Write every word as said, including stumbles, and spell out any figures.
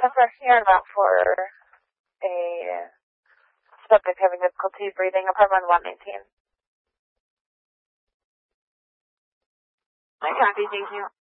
first year about for a subject having difficulty breathing, apartment one nineteen. I copy, thank you.